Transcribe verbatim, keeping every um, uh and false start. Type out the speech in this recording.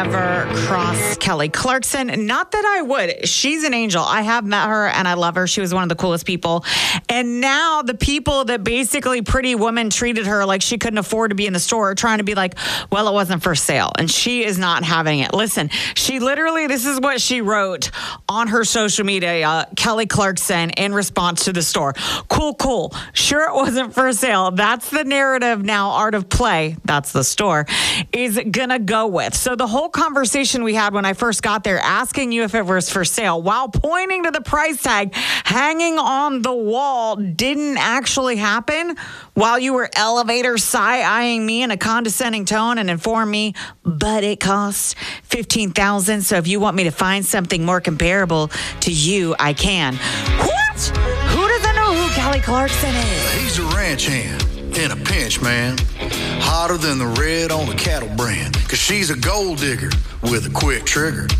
ever cross Kelly Clarkson. Not that I would. She's an angel. I have met her and I love her. She was one of the coolest people. And now the people that basically Pretty Woman treated her like she couldn't afford to be in the store are trying to be like, well, it wasn't for sale. And she is not having it. Listen, she literally, this is what she wrote on her social media, uh, Kelly Clarkson, in response to the store. Cool, cool. Sure, it wasn't for sale. That's the narrative now Art of Play, that's the store, is gonna go with. So the whole conversation we had when I first got there, asking you if it was for sale while pointing to the price tag hanging on the wall, didn't actually happen while you were elevator side-eyeing me in a condescending tone and informed me, but it costs fifteen thousand dollars. So if you want me to find something more comparable to you, I can. What? Who doesn't know who Kelly Clarkson is? He's a ranch hand in a pinch, man. Hotter than the red on the cattle brand. Cause she's a gold digger with a quick trigger.